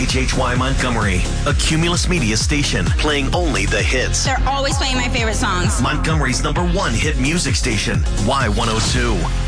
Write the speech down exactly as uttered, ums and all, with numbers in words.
H H Y Montgomery, a Cumulus Media station playing only the hits. They're always playing my favorite songs. Montgomery's number one hit music station, Y one oh two.